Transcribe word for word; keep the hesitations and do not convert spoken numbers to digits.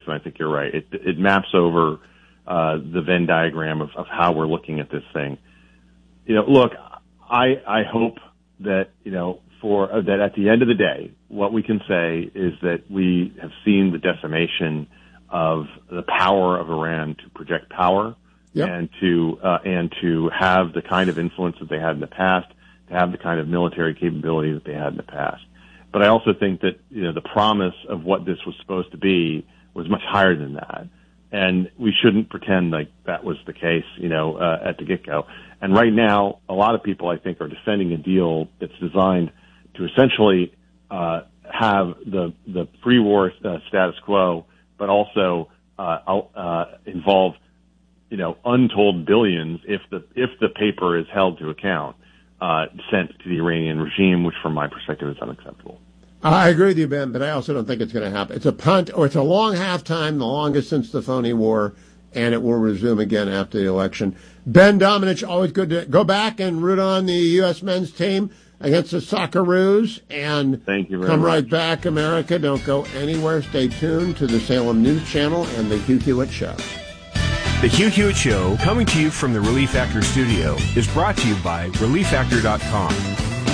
and I think you're right. It, it maps over uh, the Venn diagram of, of how we're looking at this thing. You know, look, I I hope that, you know, for uh, that at the end of the day, what we can say is that we have seen the decimation of the power of Iran to project power yep. and to uh, and to have the kind of influence that they had in the past, to have the kind of military capability that they had in the past. But I also think that, you know, the promise of what this was supposed to be was much higher than that. And we shouldn't pretend like that was the case, you know, uh, at the get-go. And right now, a lot of people, I think, are defending a deal that's designed to essentially uh, have the the pre-war uh, status quo, but also uh, uh, involve, you know, untold billions if the if the paper is held to account, uh, sent to the Iranian regime, which from my perspective is unacceptable. I agree with you, Ben, but I also don't think it's going to happen. It's a punt, or it's a long halftime, the longest since the phony war, and it will resume again after the election. Ben Domenech, always good to go back and root on the U S men's team against the Socceroos. And Thank you very come much. right back, America. Don't go anywhere. Stay tuned to the Salem News Channel and the Hugh Hewitt Show. The Hugh Hewitt Show, coming to you from the Relief Factor studio, is brought to you by relief factor dot com.